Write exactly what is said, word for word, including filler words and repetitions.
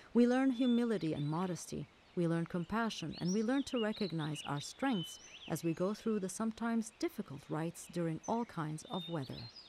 We learn humility and modesty. We learn compassion, and we learn to recognize our strengths as we go through the sometimes difficult rites during all kinds of weather.